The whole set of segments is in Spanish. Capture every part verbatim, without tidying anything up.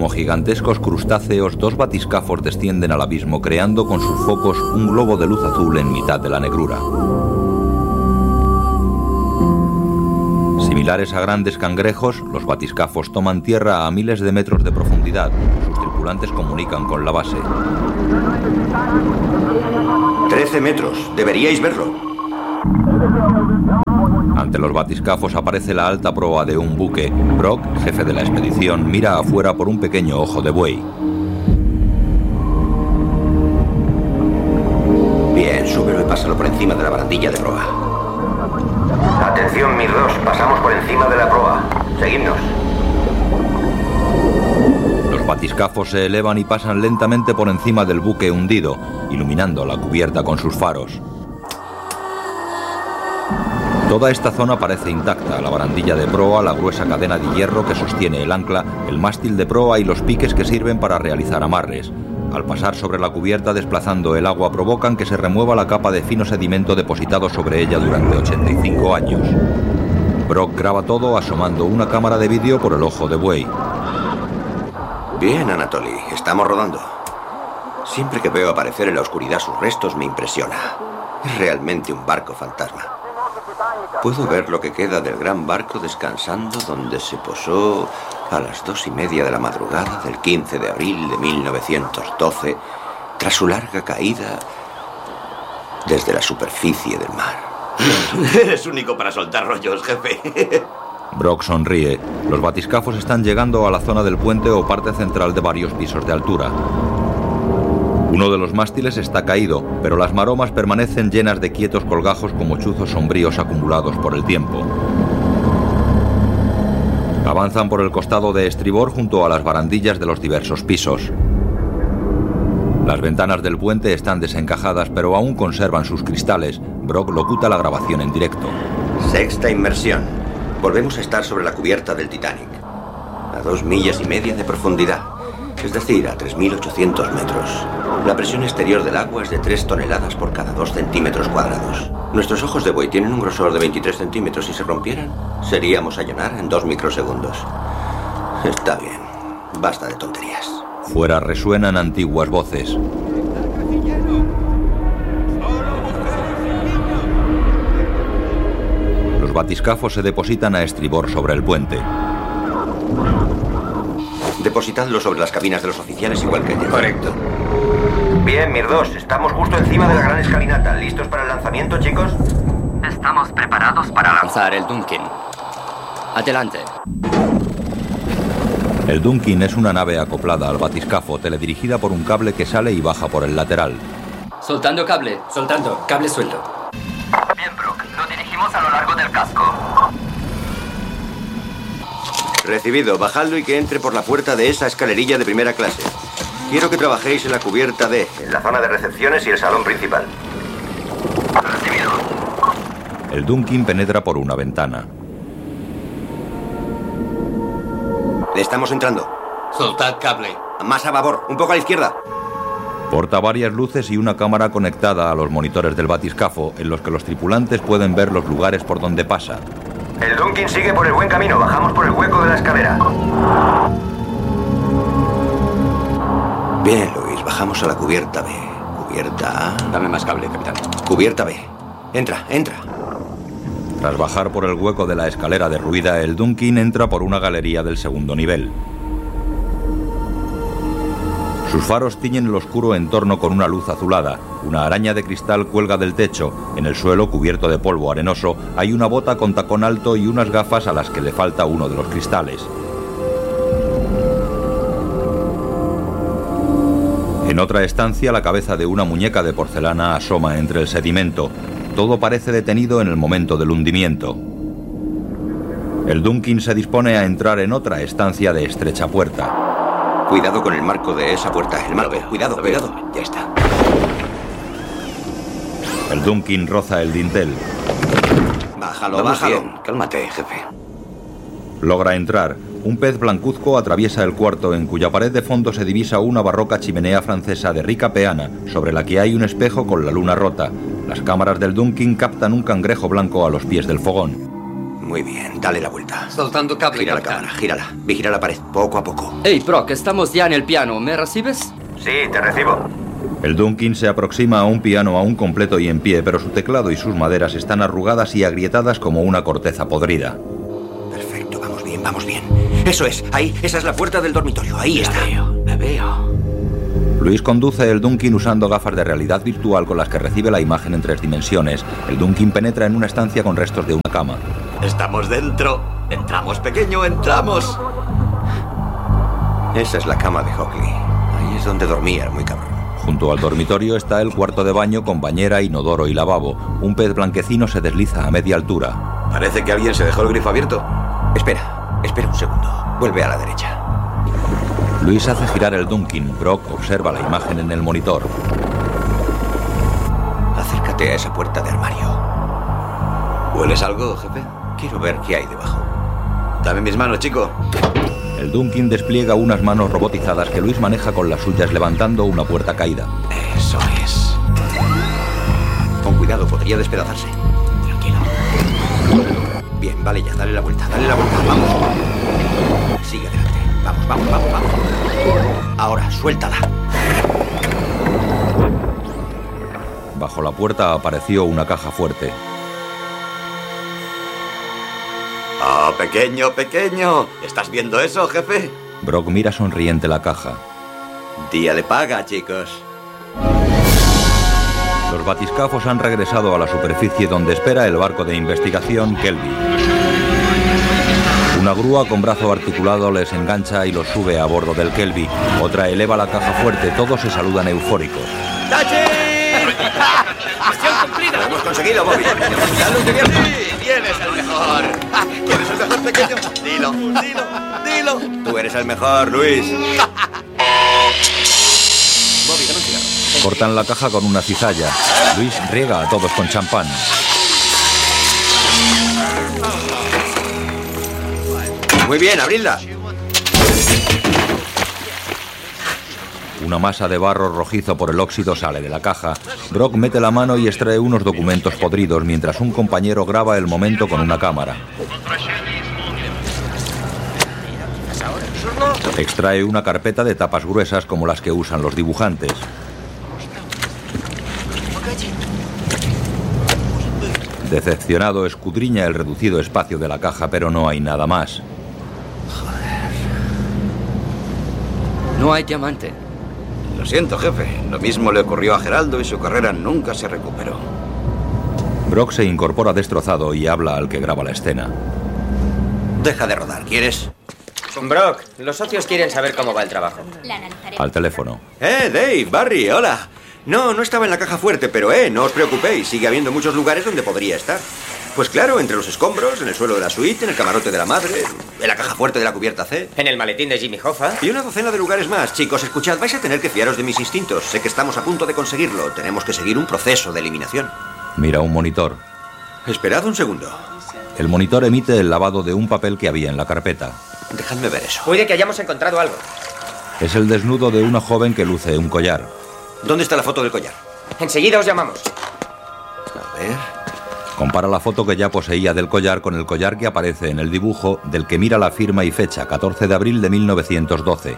Como gigantescos crustáceos, dos batiscafos descienden al abismo creando con sus focos un globo de luz azul en mitad de la negrura. Similares a grandes cangrejos, los batiscafos toman tierra a miles de metros de profundidad. Sus tripulantes comunican con la base. Trece metros. Deberíais verlo. Ante los batiscafos aparece la alta proa de un buque. Brock, jefe de la expedición, mira afuera por un pequeño ojo de buey. Bien, súbelo y pásalo por encima de la barandilla de proa. Atención, Mir dos, pasamos por encima de la proa. Seguidnos. Los batiscafos se elevan y pasan lentamente por encima del buque hundido, iluminando la cubierta con sus faros. Toda esta zona parece intacta: la barandilla de proa, la gruesa cadena de hierro que sostiene el ancla, el mástil de proa y los piques que sirven para realizar amarres. Al pasar sobre la cubierta desplazando el agua provocan que se remueva la capa de fino sedimento depositado sobre ella durante ochenta y cinco años. Brock graba todo asomando una cámara de vídeo por el ojo de buey. Bien, Anatoly, estamos rodando. Siempre que veo aparecer en la oscuridad sus restos me impresiona. Es realmente un barco fantasma. Puedo ver lo que queda del gran barco descansando donde se posó a las dos y media de la madrugada del quince de abril de mil novecientos doce, tras su larga caída desde la superficie del mar. Eres único para soltar rollos, jefe. Brock sonríe. Los batiscafos están llegando a la zona del puente o parte central de varios pisos de altura. Uno de los mástiles está caído, pero las maromas permanecen llenas de quietos colgajos como chuzos sombríos acumulados por el tiempo. Avanzan por el costado de estribor junto a las barandillas de los diversos pisos. Las ventanas del puente están desencajadas, pero aún conservan sus cristales. Brock locuta la grabación en directo. Sexta inmersión. Volvemos a estar sobre la cubierta del Titanic, a dos millas y media de profundidad, es decir, a tres mil ochocientos metros. La presión exterior del agua es de tres toneladas por cada dos centímetros cuadrados. Nuestros ojos de buey tienen un grosor de veintitrés centímetros. Si se rompieran, seríamos a llenar en dos microsegundos. Está bien. Basta de tonterías. Fuera resuenan antiguas voces. Los batiscafos se depositan a estribor sobre el puente. Depositadlo sobre las cabinas de los oficiales igual que ayer. Correcto. Bien, Mir dos, estamos justo encima de la gran escalinata. ¿Listos para el lanzamiento, chicos? Estamos preparados para lanzar el Duncan. Adelante. El Duncan es una nave acoplada al batiscafo, teledirigida por un cable que sale y baja por el lateral. Soltando cable. Soltando, cable suelto. Bien, Brock. Lo dirigimos a lo largo del casco. Recibido. Bajadlo y que entre por la puerta de esa escalerilla de primera clase. Quiero que trabajéis en la cubierta D, en la zona de recepciones y el salón principal. Recibido. El Duncan penetra por una ventana. Le estamos entrando. Soltad cable. Más a babor, un poco a la izquierda. Porta varias luces y una cámara conectada a los monitores del batiscafo, en los que los tripulantes pueden ver los lugares por donde pasa. El Duncan sigue por el buen camino. Bajamos por el hueco de la escalera. Bien, Luis, bajamos a la cubierta B. Cubierta A. Dame más cable, capitán. Cubierta B. Entra, entra. Tras bajar por el hueco de la escalera derruida, el Duncan entra por una galería del segundo nivel. Sus faros tiñen el oscuro entorno con una luz azulada. Una araña de cristal cuelga del techo. En el suelo, cubierto de polvo arenoso, hay una bota con tacón alto y unas gafas a las que le falta uno de los cristales. En otra estancia, la cabeza de una muñeca de porcelana asoma entre el sedimento. Todo parece detenido en el momento del hundimiento. El Duncan se dispone a entrar en otra estancia de estrecha puerta. Cuidado con el marco de esa puerta. El marco, veo, cuidado, cuidado. Ya está. El Duncan roza el dintel. Bájalo, Vamos bájalo. bien. Cálmate, jefe. Logra entrar. Un pez blancuzco atraviesa el cuarto, en cuya pared de fondo se divisa una barroca chimenea francesa de rica peana, sobre la que hay un espejo con la luna rota. Las cámaras del Duncan captan un cangrejo blanco a los pies del fogón. Muy bien, dale la vuelta. Soltando cable, Gira la capitán. cámara, gírala. Vigila la pared, poco a poco. Hey, Brock, estamos ya en el piano. ¿Me recibes? Sí, te recibo. El Dunkin se aproxima a un piano aún completo y en pie, pero su teclado y sus maderas están arrugadas y agrietadas como una corteza podrida. Perfecto, vamos bien, vamos bien. Eso es, ahí, esa es la puerta del dormitorio, ahí está. La veo, la veo. Luis conduce el Dunkin usando gafas de realidad virtual con las que recibe la imagen en tres dimensiones. El Dunkin penetra en una estancia con restos de una cama. Estamos dentro. Entramos, pequeño, entramos. Esa es la cama de Hockley. Ahí es donde dormía el muy cabrón. Junto al dormitorio está el cuarto de baño con bañera, inodoro y lavabo. Un pez blanquecino se desliza a media altura. Parece que alguien se dejó el grifo abierto. Espera, espera un segundo. Vuelve a la derecha. Luis hace girar el Dunkin. Brock observa la imagen en el monitor. Acércate a esa puerta de armario. ¿Hueles algo, jefe? Quiero ver qué hay debajo. Dame mis manos, chico. El Dunkin despliega unas manos robotizadas que Luis maneja con las suyas levantando una puerta caída. Eso es. Con cuidado, podría despedazarse. Tranquilo. Bien, vale ya, dale la vuelta, dale la vuelta, vamos. Sigue adelante. Vamos, vamos, vamos, vamos. Ahora, suéltala. Bajo la puerta apareció una caja fuerte. Oh, pequeño, pequeño. ¿Estás viendo eso, jefe? Brock mira sonriente la caja. Día de paga, chicos. Los batiscafos han regresado a la superficie donde espera el barco de investigación Kelby. Una grúa con brazo articulado les engancha y los sube a bordo del Kelby. Otra eleva la caja fuerte. Todos se saludan eufóricos. ¡Misión cumplida! ¡Lo hemos conseguido, Bobby! ¡Dale un gobierno! ¡Sí! ¡Tienes el mejor! ¿Tienes el mejor, pequeño? Dilo, dilo, dilo. Tú eres el mejor, Luis. Bobby, dame un cigarro. Cortan la caja con una cizalla. Luis riega a todos con champán. Muy bien, abridla. Una masa de barro rojizo por el óxido sale de la caja. Brock mete la mano y extrae unos documentos podridos mientras un compañero graba el momento con una cámara. Extrae una carpeta de tapas gruesas como las que usan los dibujantes. Decepcionado, escudriña el reducido espacio de la caja, pero no hay nada más. No hay diamante. Lo siento, jefe. Lo mismo le ocurrió a Geraldo y su carrera nunca se recuperó. Brock se incorpora destrozado y habla al que graba la escena. Deja de rodar, ¿quieres? Brock, los socios quieren saber cómo va el trabajo. Al teléfono. Eh, Dave, Barry, hola. No, no estaba en la caja fuerte, pero eh, no os preocupéis. Sigue habiendo muchos lugares donde podría estar. Pues claro, entre los escombros, en el suelo de la suite, en el camarote de la madre, en la caja fuerte de la cubierta C. En el maletín de Jimmy Hoffa. Y una docena de lugares más. Chicos, escuchad, vais a tener que fiaros de mis instintos. Sé que estamos a punto de conseguirlo. Tenemos que seguir un proceso de eliminación. Mira un monitor. Esperad un segundo. El monitor emite el lavado de un papel que había en la carpeta. Dejadme ver eso. Puede que hayamos encontrado algo. Es el desnudo de una joven que luce un collar. ¿Dónde está la foto del collar? Enseguida os llamamos. A ver. Compara la foto que ya poseía del collar con el collar que aparece en el dibujo, del que mira la firma y fecha, catorce de abril de mil novecientos doce.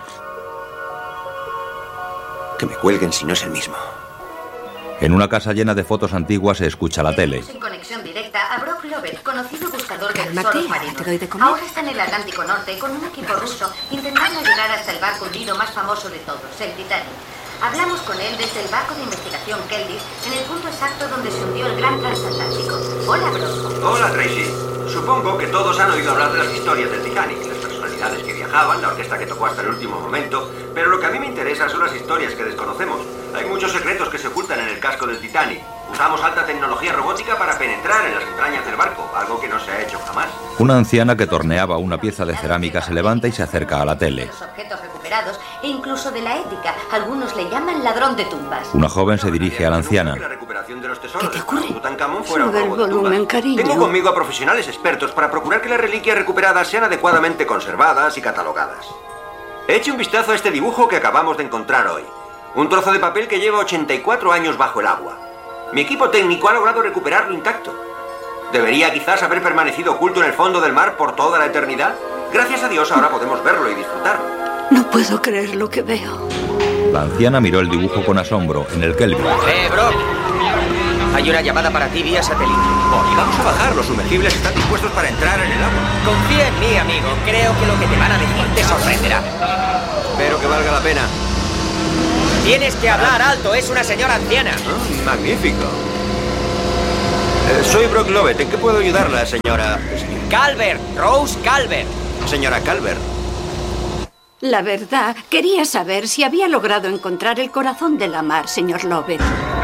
Que me cuelguen si no es el mismo. En una casa llena de fotos antiguas se escucha la tele. En conexión directa a Brock Lovett, conocido buscador de Cálmate, tesoros marinos. te doy de comer. Ahora está en el Atlántico Norte con un equipo ruso intentando llegar hasta el barco hundido más famoso de todos, el Titanic. Hablamos con él desde el barco de investigación Kelby, en el punto exacto donde se hundió el gran transatlántico. Hola, Brock. Hola, Tracy. Supongo que todos han oído hablar de las historias del Titanic, las personalidades que viajaban, la orquesta que tocó hasta el último momento, pero lo que a mí me interesa son las historias que desconocemos. Hay muchos secretos que se ocultan en el casco del Titanic. Usamos alta tecnología robótica para penetrar en las entrañas del barco, algo que no se ha hecho jamás. Una anciana que torneaba una pieza de cerámica se levanta y se acerca a la tele. Los objetos recuperados e incluso de la ética. Algunos le llaman ladrón de tumbas. Una joven se dirige a la anciana. Que la recuperación de los tesoros ¿Qué te ocurre? de Tutankamón fuera un Sube el robo de volumen, tumbas. cariño. Tengo conmigo a profesionales expertos para procurar que las reliquias recuperadas sean adecuadamente conservadas y catalogadas. Eche un vistazo a este dibujo que acabamos de encontrar hoy. Un trozo de papel que lleva ochenta y cuatro años bajo el agua. Mi equipo técnico ha logrado recuperarlo intacto. ¿Debería quizás haber permanecido oculto en el fondo del mar por toda la eternidad? Gracias a Dios ahora podemos verlo y disfrutarlo. No puedo creer lo que veo. La anciana miró el dibujo con asombro. En el Kelvin. ¡Eh, Brock! Hay una llamada para ti vía satélite. Oh, y vamos a bajar. Los sumergibles están dispuestos para entrar en el agua. Confía en mí, amigo. Creo que lo que te van a decir te sorprenderá. Espero que valga la pena. Tienes que hablar alto. Es una señora anciana. Oh, magnífico. Eh, soy Brock Lovett. ¿En qué puedo ayudarla, señora? Calvert. Rose Calvert. Señora Calvert. La verdad, quería saber si había logrado encontrar el corazón de la mar, señor Lovett.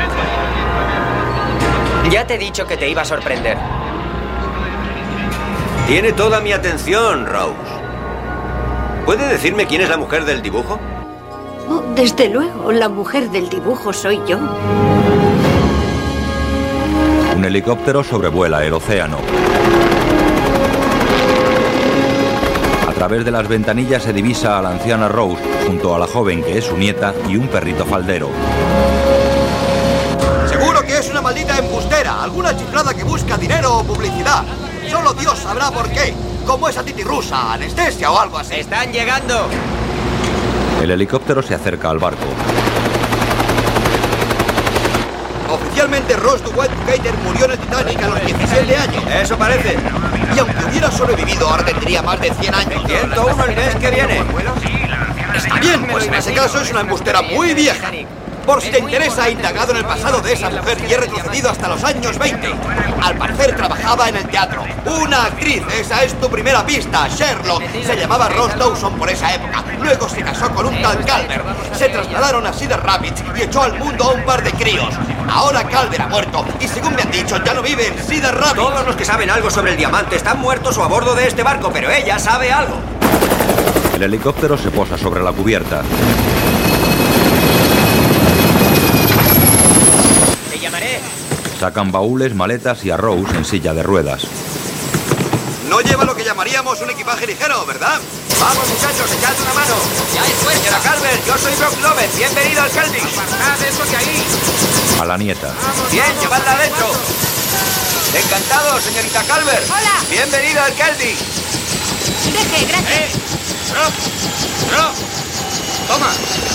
Ya te he dicho que te iba a sorprender. Tiene toda mi atención, Rose. ¿Puede decirme quién es la mujer del dibujo? Oh, desde luego, la mujer del dibujo soy yo. Un helicóptero sobrevuela el océano. A través de las ventanillas se divisa a la anciana Rose, junto a la joven que es su nieta y un perrito faldero. Seguro que es una maldita embustera, alguna chiflada que busca dinero o publicidad. Solo Dios sabrá por qué. Como esa titirrusa, anestesia o algo así. ¡Están llegando! El helicóptero se acerca al barco. Oficialmente Rose DeWitt Bukater murió en el Titanic a los diecisiete años. Eso parece. Y aunque hubiera sobrevivido, ahora tendría más de cien años. ciento uno el mes que viene. Está bien, pues en ese caso es una embustera muy vieja. Por si te interesa, ha indagado en el pasado de esa mujer y he retrocedido hasta los años veinte. Al parecer trabajaba en el teatro. Una actriz, esa es tu primera pista, Sherlock. Se llamaba Rose Dawson por esa época. Luego se casó con un tal Calvert. Se trasladaron a Cedar Rapids y echó al mundo a un par de críos. Ahora Calvert ha muerto y según me han dicho ya no vive en Cedar Rapids. Todos los que saben algo sobre el diamante están muertos o a bordo de este barco, pero ella sabe algo. El helicóptero se posa sobre la cubierta. Te llamaré. Sacan baúles, maletas y a Rose en silla de ruedas. No lleva lo que llamaríamos un equipaje ligero, ¿verdad? Vamos, muchachos, echad una mano. ¡Ya es fuerza! Señora Calvert, yo soy Brock Lovett. Bienvenido al Kelvin. ¡Apartad eso de ahí! A la nieta. Bien, llevadla adentro. Encantado, señorita Calvert. Hola. Bienvenido al Kelvin. Deje, gracias. ¡Rock! ¡Rock! ¡Toma!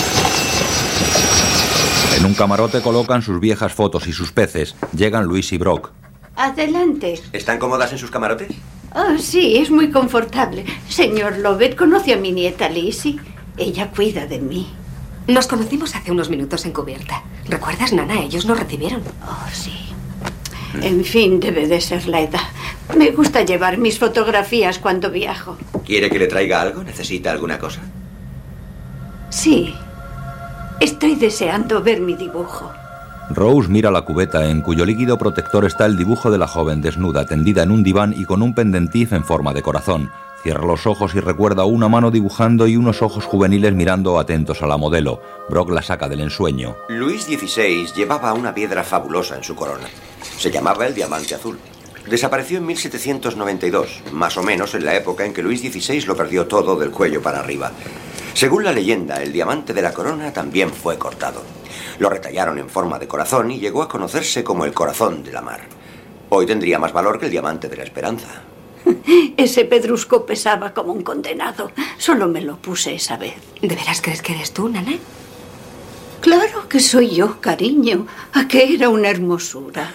En un camarote colocan sus viejas fotos y sus peces. Llegan Luis y Brock. Adelante. ¿Están cómodas en sus camarotes? Oh, sí, es muy confortable. Señor Lovett, ¿conoce a mi nieta Lizzie? Ella cuida de mí. Nos conocimos hace unos minutos en cubierta. ¿Recuerdas, Nana? Ellos nos recibieron. Oh, sí. En fin, debe de ser la edad. Me gusta llevar mis fotografías cuando viajo. ¿Quiere que le traiga algo? ¿Necesita alguna cosa? Sí. Estoy deseando ver mi dibujo. Rose mira la cubeta en cuyo líquido protector está el dibujo de la joven desnuda, tendida en un diván y con un pendentif en forma de corazón. Cierra los ojos y recuerda una mano dibujando y unos ojos juveniles mirando atentos a la modelo. Brock la saca del ensueño. Luis dieciséis llevaba una piedra fabulosa en su corona. Se llamaba el diamante azul. Desapareció en mil setecientos noventa y dos, más o menos en la época en que Luis dieciséis lo perdió todo del cuello para arriba. Según la leyenda, el diamante de la corona también fue cortado. Lo retallaron en forma de corazón y llegó a conocerse como el corazón de la mar. Hoy tendría más valor que el diamante de la esperanza. Ese pedrusco pesaba como un condenado. Solo me lo puse esa vez. ¿De veras crees que eres tú, Nana? Claro que soy yo, cariño. ¿A qué era una hermosura?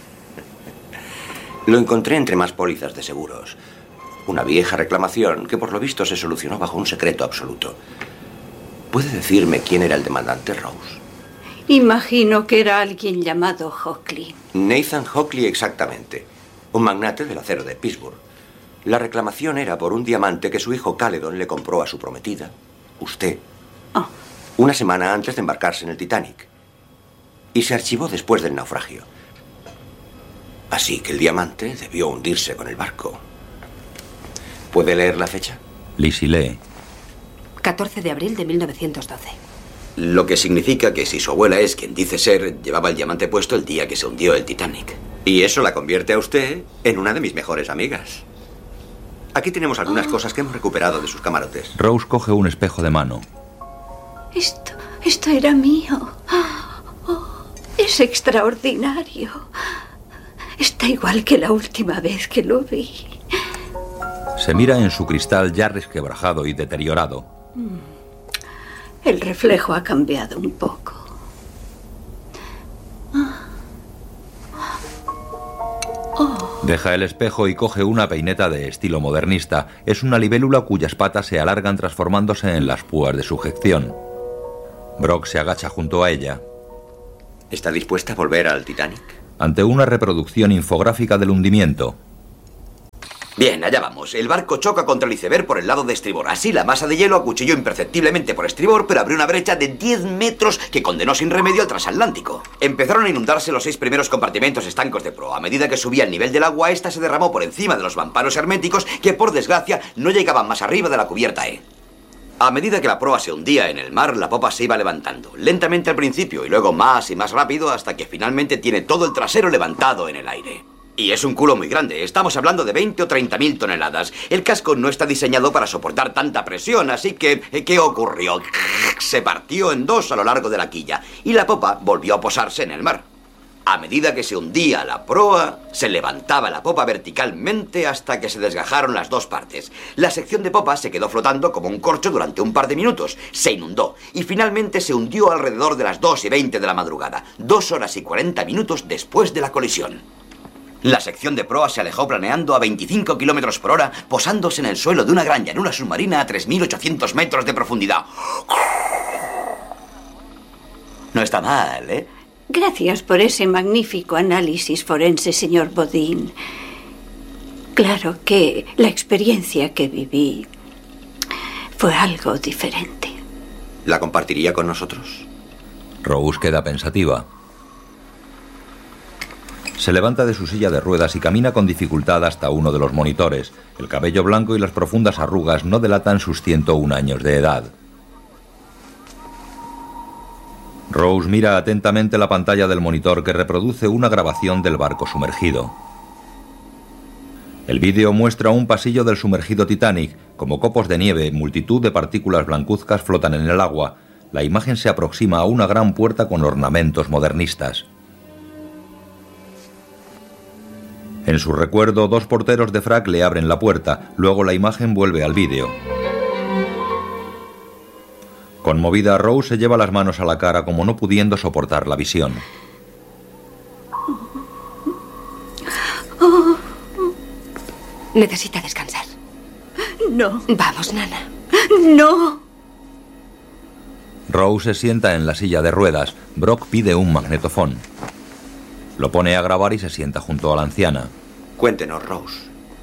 Lo encontré entre más pólizas de seguros. Una vieja reclamación que por lo visto se solucionó bajo un secreto absoluto. ¿Puede decirme quién era el demandante, Rose? Imagino que era alguien llamado Hockley. Nathan Hockley, exactamente. Un magnate del acero de Pittsburgh. La reclamación era por un diamante que su hijo Caledon le compró a su prometida, usted, oh. una semana antes de embarcarse en el Titanic. Y se archivó después del naufragio. Así que el diamante debió hundirse con el barco. ¿Puede leer la fecha? Lizzie lee. catorce de abril de mil novecientos doce. Lo que significa que si su abuela es quien dice ser, llevaba el diamante puesto el día que se hundió el Titanic. Y eso la convierte a usted en una de mis mejores amigas. Aquí tenemos algunas cosas que hemos recuperado de sus camarotes. Rose coge un espejo de mano. Esto, esto era mío. Oh, es extraordinario. Está igual que la última vez que lo vi. Se mira en su cristal ya resquebrajado y deteriorado. El reflejo ha cambiado un poco. Oh. Deja el espejo y coge una peineta de estilo modernista. Es una libélula cuyas patas se alargan transformándose en las púas de sujeción. Brock se agacha junto a ella. ¿Está dispuesta a volver al Titanic? Ante una reproducción infográfica del hundimiento. Bien, allá vamos. El barco choca contra el iceberg por el lado de estribor. Así, la masa de hielo acuchilló imperceptiblemente por estribor, pero abrió una brecha de diez metros que condenó sin remedio al transatlántico. Empezaron a inundarse los seis primeros compartimentos estancos de proa. A medida que subía el nivel del agua, esta se derramó por encima de los mamparos herméticos que, por desgracia, no llegaban más arriba de la cubierta E. A medida que la proa se hundía en el mar, la popa se iba levantando. Lentamente al principio y luego más y más rápido hasta que finalmente tiene todo el trasero levantado en el aire. Y es un culo muy grande. Estamos hablando de veinte o treinta mil toneladas. El casco no está diseñado para soportar tanta presión, así que... ¿qué ocurrió? Se partió en dos a lo largo de la quilla y la popa volvió a posarse en el mar. A medida que se hundía la proa, se levantaba la popa verticalmente hasta que se desgajaron las dos partes. La sección de popa se quedó flotando como un corcho durante un par de minutos. Se inundó y finalmente se hundió alrededor de las dos y veinte de la madrugada, dos horas y cuarenta minutos después de la colisión. La sección de proa se alejó planeando a veinticinco kilómetros por hora, posándose en el suelo de una gran llanura submarina a tres mil ochocientos metros de profundidad. No está mal, ¿eh? Gracias por ese magnífico análisis forense, señor Bodin. Claro que la experiencia que viví fue algo diferente. ¿La compartiría con nosotros? Rose queda pensativa. Se levanta de su silla de ruedas y camina con dificultad hasta uno de los monitores. El cabello blanco y las profundas arrugas no delatan sus ciento un años de edad. Rose mira atentamente la pantalla del monitor que reproduce una grabación del barco sumergido. El vídeo muestra un pasillo del sumergido Titanic. Como copos de nieve, multitud de partículas blancuzcas flotan en el agua. La imagen se aproxima a una gran puerta con ornamentos modernistas. En su recuerdo, dos porteros de frac le abren la puerta. Luego la imagen vuelve al vídeo. Conmovida, Rose se lleva las manos a la cara como no pudiendo soportar la visión. Oh. Necesita descansar. No. Vamos, Nana. No. Rose se sienta en la silla de ruedas. Brock pide un magnetofón. Lo pone a grabar y se sienta junto a la anciana. Cuéntenos, Rose.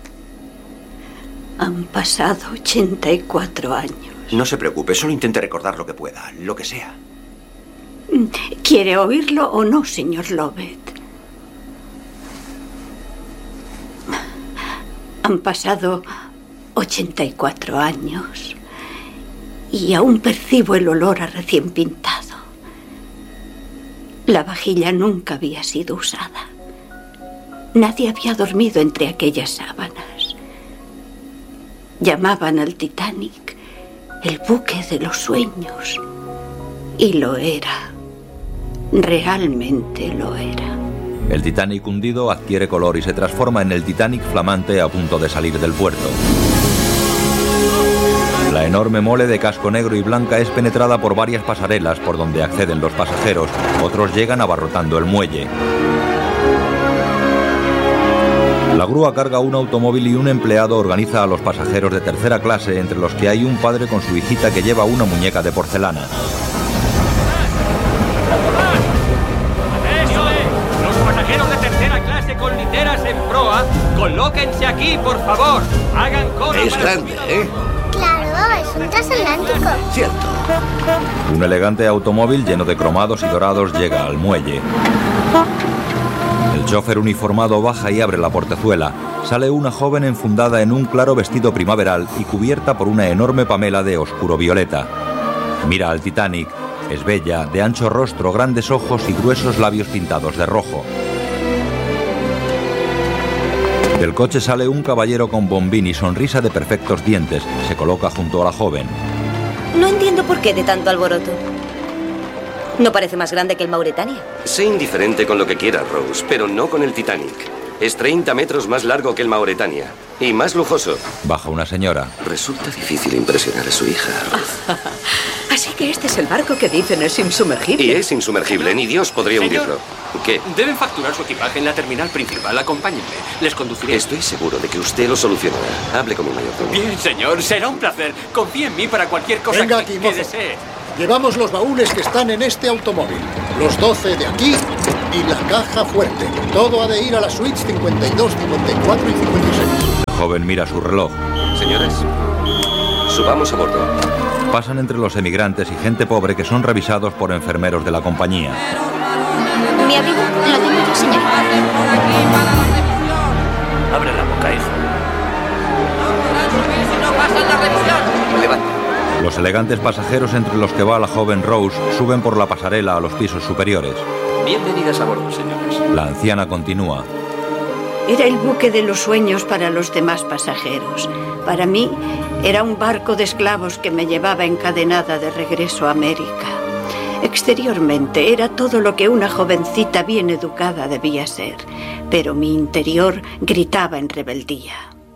Han pasado ochenta y cuatro años. No se preocupe, solo intente recordar lo que pueda, lo que sea. ¿Quiere oírlo o no, señor Lovett? Han pasado ochenta y cuatro años y aún percibo el olor a recién pintado. La vajilla nunca había sido usada. Nadie había dormido entre aquellas sábanas. Llamaban al Titanic el buque de los sueños. Y lo era. Realmente lo era. El Titanic hundido adquiere color y se transforma en el Titanic flamante a punto de salir del puerto. La enorme mole de casco negro y blanca es penetrada por varias pasarelas por donde acceden los pasajeros. Otros llegan abarrotando el muelle. La grúa carga un automóvil y un empleado organiza a los pasajeros de tercera clase, entre los que hay un padre con su hijita que lleva una muñeca de porcelana. Los pasajeros de tercera clase con literas en proa, colóquense aquí, por favor. Hagan cola. Es grande, ¿eh? Claro, es un transatlántico. Cierto. Un elegante automóvil lleno de cromados y dorados llega al muelle. El chofer uniformado baja y abre la portezuela. Sale una joven enfundada en un claro vestido primaveral y cubierta por una enorme pamela de oscuro violeta. Mira al Titanic. Es bella, de ancho rostro, grandes ojos y gruesos labios pintados de rojo. Del coche sale un caballero con bombín y sonrisa de perfectos dientes. Se coloca junto a la joven. No entiendo por qué de tanto alboroto. ¿No parece más grande que el Mauretania? Sé indiferente con lo que quiera, Rose, pero no con el Titanic. Es treinta metros más largo que el Mauretania. Y más lujoso. Baja una señora. Resulta difícil impresionar a su hija, Ruth. Así que este es el barco que dicen es insumergible. Y es insumergible. Ni Dios podría Señor, hundirlo. ¿Qué? Deben facturar su equipaje en la terminal principal. Acompáñenme. Les conduciré. Estoy seguro de que usted lo solucionará. Hable con mi mayordomo. Bien, señor. Será un placer. Confíe en mí para cualquier cosa Venga que, aquí, que mozo. desee. Llevamos los baúles que están en este automóvil. Los doce de aquí y la caja fuerte. Todo ha de ir a las suites cincuenta y dos, cincuenta y cuatro y cincuenta y seis. El joven mira su reloj. Señores, subamos a bordo. Pasan entre los emigrantes y gente pobre que son revisados por enfermeros de la compañía. Mi amigo, lo tengo yo, señor. Abre la boca, hijo. ¡No pasan la revisión! Levanta. Los elegantes pasajeros entre los que va la joven Rose suben por la pasarela a los pisos superiores. Bienvenidas a bordo, señores. La anciana continúa. Era el buque de los sueños para los demás pasajeros. Para mí, era un barco de esclavos que me llevaba encadenada de regreso a América. Exteriormente era todo lo que una jovencita bien educada debía ser, pero mi interior gritaba en rebeldía.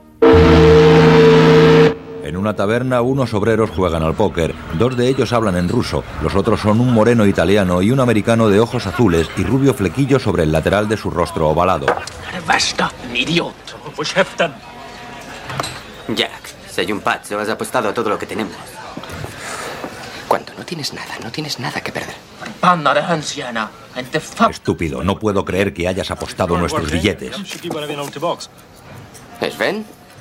En una taberna, unos obreros juegan al póker. Dos de ellos hablan en ruso. Los otros son un moreno italiano y un americano de ojos azules y rubio flequillo sobre el lateral de su rostro ovalado. Jack, soy un pazzo. Has apostado a todo lo que tenemos. Cuando no tienes nada, no tienes nada que perder. Estúpido, no puedo creer que hayas apostado nuestros billetes. ¿Sven?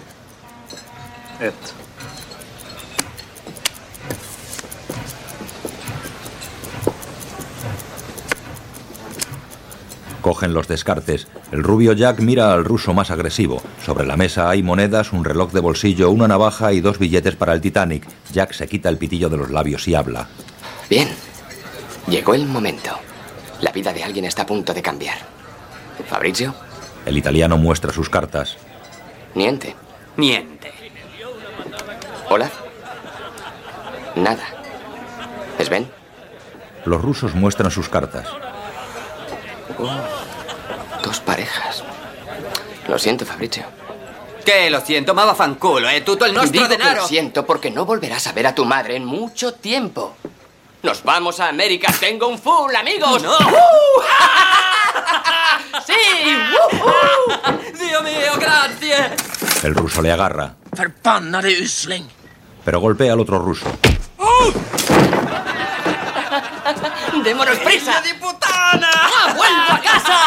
Cogen los descartes. El rubio Jack mira al ruso más agresivo. Sobre la mesa hay monedas, un reloj de bolsillo, una navaja y dos billetes para el Titanic. Jack se quita el pitillo de los labios y habla. Bien. Llegó el momento. La vida de alguien está a punto de cambiar. ¿Fabrizio? El italiano muestra sus cartas. Niente. Niente. ¿Hola? Nada. ¿Sven? Los rusos muestran sus cartas. Oh, dos parejas. Lo siento, Fabrizio. ¿Qué? Lo siento, mava fanculo, ¿eh? Tutto el nostro Digo que denaro. lo siento porque no volverás a ver a tu madre en mucho tiempo. ¡Nos vamos a América! ¡Tengo un full, amigos! ¡No! ¡Uh! ¡Sí! ¡Uh! ¡Dios mío, gracias! El ruso le agarra. Pero golpea al otro ruso. ¡Démonos prisa! ¡Hija de putana! ¡Ah, vuelvo a casa!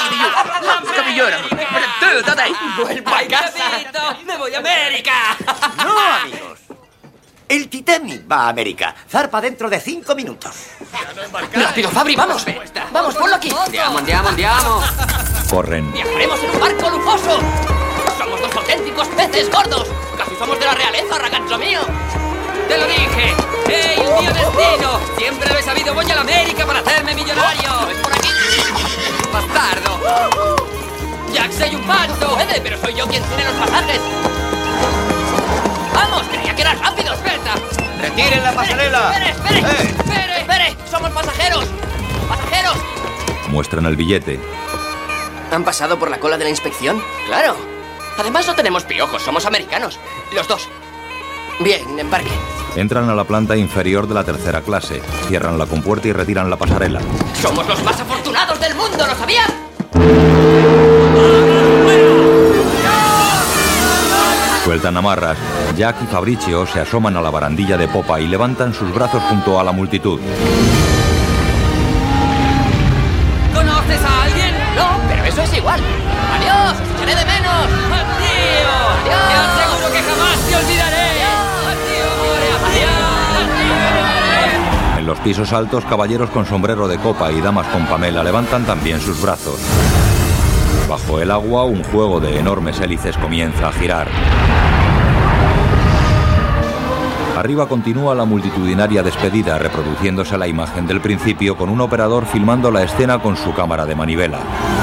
¡Vuelvo a casa! ¡Me voy a América! No, amigos. El Titanic va a América. Zarpa dentro de cinco minutos. ¡Rápido, Fabri! ¡Vamos! ¡Vamos, ponlo aquí! ¡Andiamo, andiamo, andiamo! Corren. ¡Viajaremos en un barco lujoso! ¡Somos dos auténticos peces gordos! ¡Casi somos de la realeza, ragazzo mío! ¡Te lo dije! ¡Ey, el mío destino! ¡Siempre lo he sabido! ¡Voy a la América para hacerme millonario! ¡Es por aquí! ¡Bastardo! ¡Jack, soy un pazzo! ¡Puede, pero soy yo quien tiene los pasajes! ¡Vamos! ¡Creía que eras rápido! ¡Espera! ¡Retiren la pasarela! ¡Espere, espere! ¡Eh! ¡Espere, espere! ¡Somos pasajeros! ¡Pasajeros! Muestran el billete. ¿Han pasado por la cola de la inspección? ¡Claro! Además no tenemos piojos, somos americanos. Los dos. Bien, embarque. Entran a la planta inferior de la tercera clase. Cierran la compuerta y retiran la pasarela. ¡Somos los más afortunados del mundo! ¿Lo sabían? Sueltan amarras. Jack y Fabrizio se asoman a la barandilla de popa y levantan sus brazos junto a la multitud. ¿Conoces a alguien? No, pero eso es igual. ¡Adiós! ¡Os echaré de menos! ¡Adiós! ¡Adiós! ¡Te aseguro que jamás te olvidaré! En los pisos altos, caballeros con sombrero de copa y damas con pamela levantan también sus brazos. Bajo el agua, un juego de enormes hélices comienza a girar. Arriba continúa la multitudinaria despedida, reproduciéndose la imagen del principio con un operador filmando la escena con su cámara de manivela.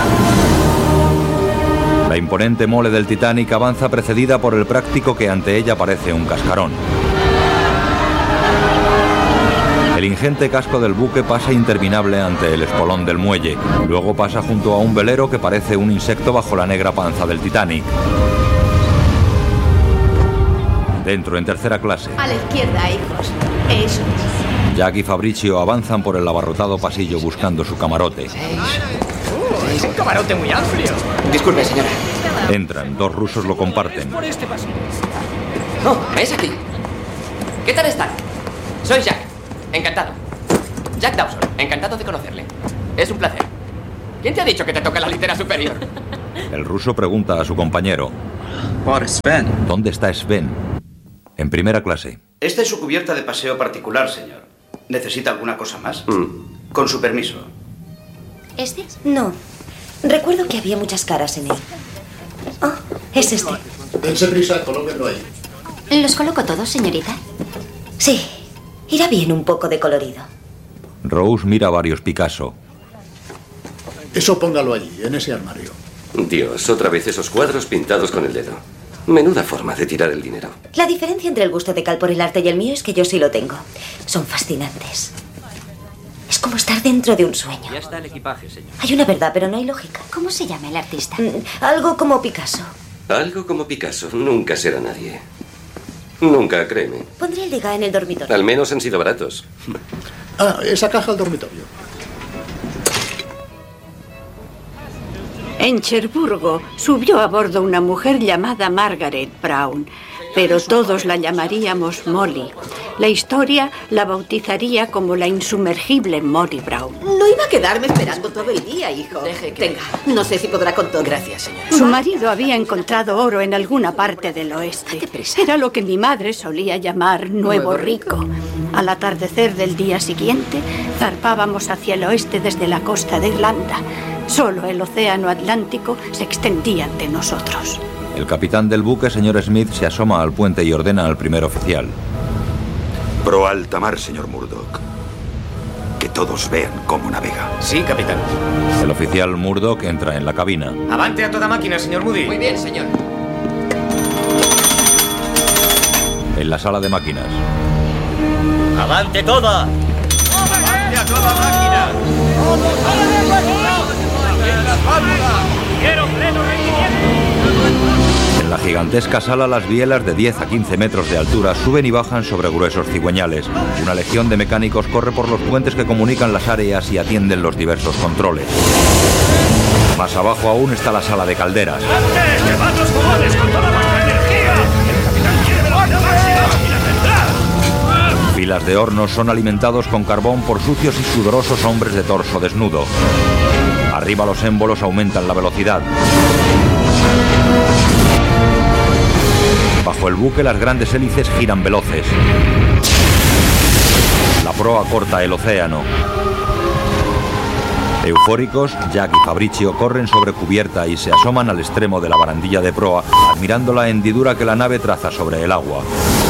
La imponente mole del Titanic avanza precedida por el práctico que ante ella parece un cascarón. El ingente casco del buque pasa interminable ante el espolón del muelle. Luego pasa junto a un velero que parece un insecto bajo la negra panza del Titanic. Dentro, en tercera clase. A la izquierda, hijos. Eso. Jack y Fabricio avanzan por el abarrotado pasillo buscando su camarote. Uh, es un camarote muy amplio. Disculpe, señora. Entran, dos rusos lo comparten. Por este pasillo. Oh, es aquí. ¿Qué tal están? Soy Jack. Encantado. Jack Dawson. Encantado de conocerle. Es un placer. ¿Quién te ha dicho que te toca la litera superior? El ruso pregunta a su compañero. Por Sven. ¿Dónde está Sven? En primera clase. Esta es su cubierta de paseo particular, señor. ¿Necesita alguna cosa más? Mm. Con su permiso. ¿Este? No. Recuerdo que había muchas caras en él. Oh, es este. Dense prisa, colóquenlo ahí. ¿Los coloco todos, señorita? Sí. Irá bien un poco de colorido. Rose mira varios Picasso. Eso póngalo allí, en ese armario. Dios, otra vez esos cuadros pintados con el dedo. Menuda forma de tirar el dinero. La diferencia entre el gusto de Cal por el arte y el mío es que yo sí lo tengo. Son fascinantes. Es como estar dentro de un sueño. Ya está el equipaje, señor. Hay una verdad, pero no hay lógica. ¿Cómo se llama el artista? Mm, algo como Picasso. Algo como Picasso. Nunca será nadie. Nunca, créeme. Pondré el de Ga en el dormitorio. Al menos han sido baratos. Ah, esa caja al dormitorio. En Cherburgo subió a bordo una mujer llamada Margaret Brown, pero todos la llamaríamos Molly. La historia la bautizaría como la insumergible Molly Brown. No iba a quedarme esperando todo el día, hijo. Deje que... Tenga, no sé si podrá con todo. Gracias, señora. Su marido había encontrado oro en alguna parte del oeste. Era lo que mi madre solía llamar Nuevo Rico. Al atardecer del día siguiente, zarpábamos hacia el oeste desde la costa de Irlanda. Solo el océano Atlántico se extendía ante nosotros. El capitán del buque, señor Smith, se asoma al puente y ordena al primer oficial. Pro alta mar, señor Murdoch. Que todos vean cómo navega. Sí, capitán. El oficial Murdoch entra en la cabina. Avante a toda máquina, señor Moody. Muy bien, señor. En la sala de máquinas. ¡Avante toda! ¡Avante a toda máquina! ¡Quiero pleno rendimiento! En la gigantesca sala, las bielas de diez a quince metros de altura suben y bajan sobre gruesos cigüeñales. Una legión de mecánicos corre por los puentes que comunican las áreas y atienden los diversos controles. Más abajo aún está la sala de calderas. ¡Antes! ¡Llevad los jugones con toda vuestra energía! ¡El capitán quiere velocidad máxima y la tendrá! Filas de hornos son alimentados con carbón por sucios y sudorosos hombres de torso desnudo. Arriba los émbolos aumentan la velocidad. Bajo el buque las grandes hélices giran veloces. La proa corta el océano. Eufóricos, Jack y Fabricio corren sobre cubierta y se asoman al extremo de la barandilla de proa, admirando la hendidura que la nave traza sobre el agua.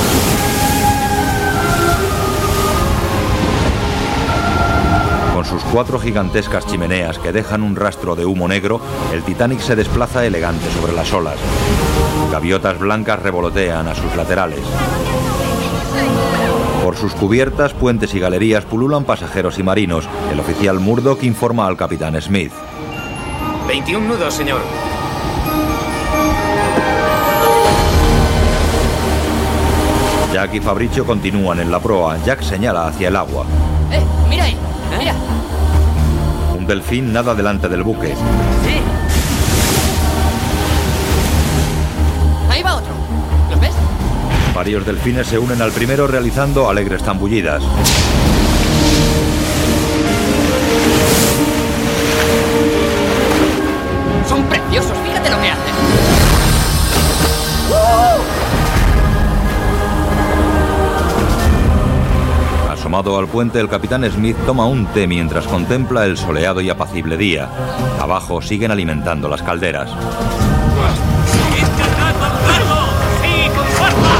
Con sus cuatro gigantescas chimeneas que dejan un rastro de humo negro, el Titanic se desplaza elegante sobre las olas. Gaviotas blancas revolotean a sus laterales. Por sus cubiertas, puentes y galerías pululan pasajeros y marinos. El oficial Murdoch informa al capitán Smith. veintiún nudos, señor. Jack y Fabricio continúan en la proa. Jack señala hacia el agua. ¡Eh! ¡Mira ahí! ¡Mira! Un delfín nada delante del buque. ¡Sí! Ahí va otro. ¿Los ves? Varios delfines se unen al primero realizando alegres zambullidas. Son preciosos, fíjate lo que hacen. Asomado al puente, el capitán Smith toma un té mientras contempla el soleado y apacible día. Abajo siguen alimentando las calderas. ¡Sí, con fuerza!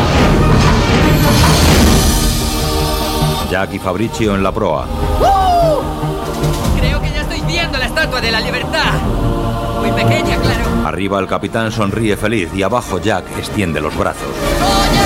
Jack y Fabricio en la proa. ¡Uh! Creo que ya estoy viendo la estatua de la libertad. Muy pequeña, claro. Arriba el capitán sonríe feliz y abajo Jack extiende los brazos. ¡Oye!